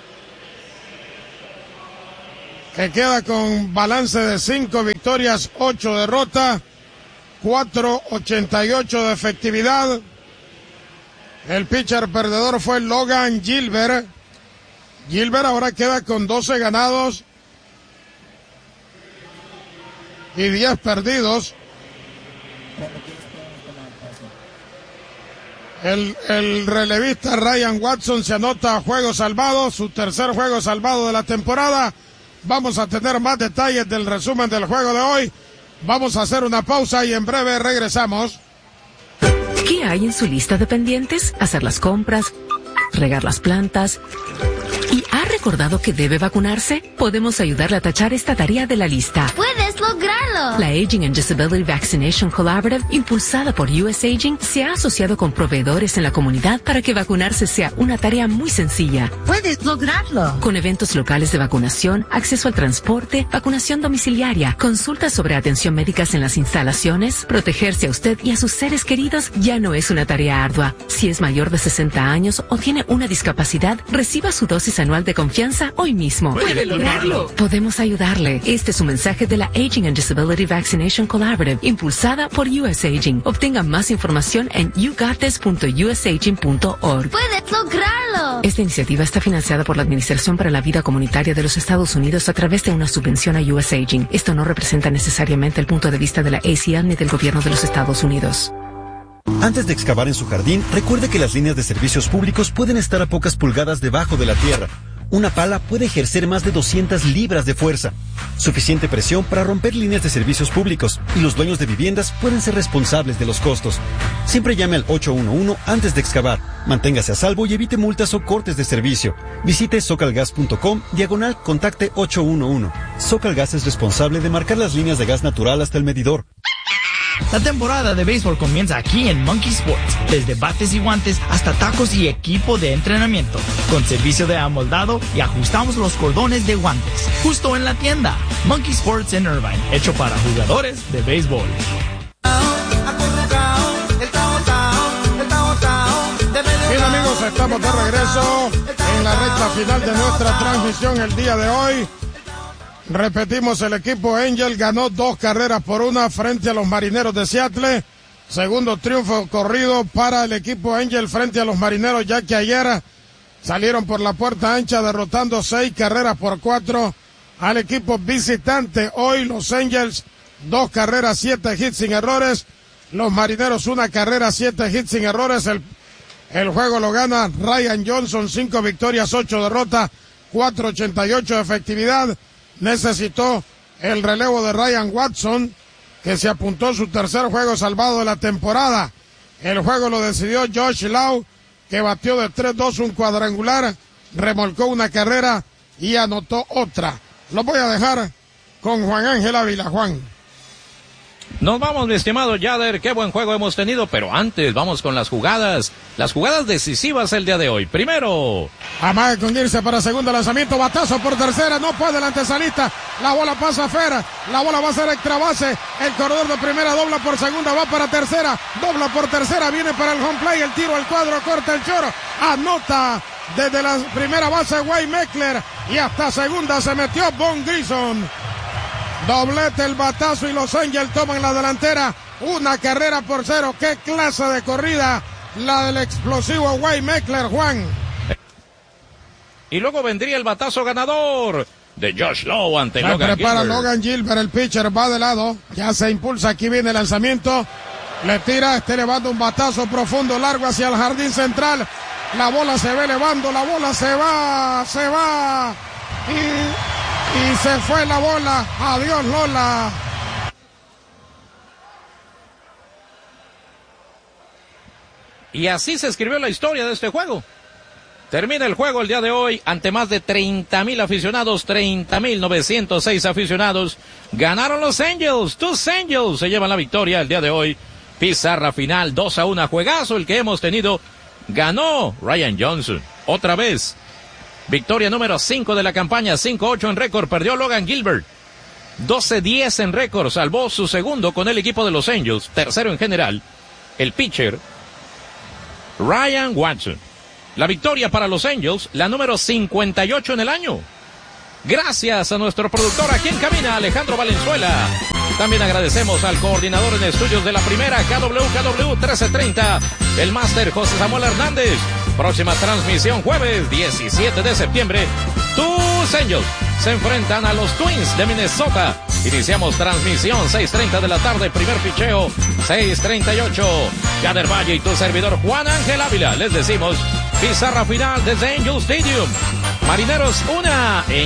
que queda con balance de cinco victorias, ocho derrotas, cuatro ochenta y ocho de efectividad. El pitcher perdedor fue Logan Gilbert. Gilbert ahora queda con doce ganados y diez perdidos. El, el relevista Ryan Watson se anota juego salvado, su tercer juego salvado de la temporada. Vamos a tener más detalles del resumen del juego de hoy. Vamos a hacer una pausa y en breve regresamos. ¿Qué hay en su lista de pendientes? Hacer las compras, regar las plantas. ¿Y ha recordado que debe vacunarse? Podemos ayudarle a tachar esta tarea de la lista. ¡Puedes lograrlo! La Aging and Disability Vaccination Collaborative, impulsada por U S Aging, se ha asociado con proveedores en la comunidad para que vacunarse sea una tarea muy sencilla. ¡Puedes lograrlo! Con eventos locales de vacunación, acceso al transporte, vacunación domiciliaria, consultas sobre atención médicas en las instalaciones, protegerse a usted y a sus seres queridos ya no es una tarea ardua. Si es mayor de sesenta años o tiene una discapacidad, reciba su dosis anual de confianza hoy mismo. ¡Puede lograrlo! Podemos ayudarle. Este es un mensaje de la Aging and Disability Vaccination Collaborative, impulsada por U S Aging. Obtenga más información en you got this punto u s aging punto org. ¡Puedes lograrlo! Esta iniciativa está financiada por la Administración para la Vida Comunitaria de los Estados Unidos a través de una subvención a U S Aging. Esto no representa necesariamente el punto de vista de la A C L ni del gobierno de los Estados Unidos. Antes de excavar en su jardín, recuerde que las líneas de servicios públicos pueden estar a pocas pulgadas debajo de la tierra. Una pala puede ejercer más de doscientas libras de fuerza, suficiente presión para romper líneas de servicios públicos, y los dueños de viviendas pueden ser responsables de los costos. Siempre llame al ocho uno uno antes de excavar. Manténgase a salvo y evite multas o cortes de servicio. Visite socalgas punto com, diagonal, contacte ocho uno uno. Socalgas es responsable de marcar las líneas de gas natural hasta el medidor. La temporada de béisbol comienza aquí en Monkey Sports. Desde bates y guantes hasta tacos y equipo de entrenamiento. Con servicio de amoldado y ajustamos los cordones de guantes. Justo en la tienda. Monkey Sports en Irvine. Hecho para jugadores de béisbol. Bien, amigos, estamos de regreso en la recta final de nuestra transmisión el día de hoy. Repetimos, el equipo Angel ganó dos carreras por una frente a los Marineros de Seattle. Segundo triunfo corrido para el equipo Angel frente a los Marineros, ya que ayer salieron por la puerta ancha derrotando seis carreras por cuatro al equipo visitante. Hoy los Angels, dos carreras, siete hits sin errores. Los Marineros, una carrera, siete hits sin errores. El, el juego lo gana Ryan Johnson, cinco victorias, ocho derrotas, cuatro ochenta y ocho de efectividad. Necesitó el relevo de Ryan Watson, que se apuntó su tercer juego salvado de la temporada. El juego lo decidió Josh Lau, que batió de tres dos un cuadrangular, remolcó una carrera y anotó otra. Lo voy a dejar con Juan Ángel Ávila. Juan. Nos vamos, mi estimado Yader, qué buen juego hemos tenido, pero antes vamos con las jugadas, las jugadas decisivas el día de hoy. Primero, Amague con irse para segundo lanzamiento, batazo por tercera, no puede el antesalista, la bola pasa a Fer, la bola va a ser extra base, el corredor de primera dobla por segunda, va para tercera, dobla por tercera, viene para el home play, el tiro al cuadro, corta el choro, anota desde la primera base Wade Meckler y hasta segunda se metió Von Grison. Doblete, el batazo y los Angels toman la delantera. Una carrera por cero. ¡Qué clase de corrida la del explosivo Wade Meckler, Juan! Y luego vendría el batazo ganador de Josh Lowe ante Se Logan prepara Gilbert. Logan Gilbert, el pitcher va de lado. Ya se impulsa, aquí viene el lanzamiento. Le tira, está elevando un batazo profundo, largo hacia el jardín central. La bola se ve elevando, la bola se va, se va. Y... Y se fue la bola. Adiós, Lola. Y así se escribió la historia de este juego. Termina el juego el día de hoy ante más de treinta mil aficionados, treinta mil novecientos seis aficionados. Ganaron los Angels. Tus Angels se llevan la victoria el día de hoy. Pizarra final dos a uno. Juegazo el que hemos tenido. Ganó Ryan Johnson. Otra vez. Victoria número cinco de la campaña, cinco ocho en récord, perdió Logan Gilbert. doce diez en récord, salvó su segundo con el equipo de los Angels, tercero en general, el pitcher Ryan Watson. La victoria para los Angels, la número cincuenta y ocho en el año. Gracias a nuestro productor aquí en cabina, Alejandro Valenzuela. También agradecemos al coordinador en estudios de la primera, K W K W trece treinta, el máster José Samuel Hernández. Próxima transmisión jueves diecisiete de septiembre. Tus Angels se enfrentan a los Twins de Minnesota. Iniciamos transmisión seis treinta de la tarde, primer picheo seis treinta y ocho. Gader Valle y tu servidor Juan Ángel Ávila les decimos pizarra final desde Angel Stadium. Marineros una.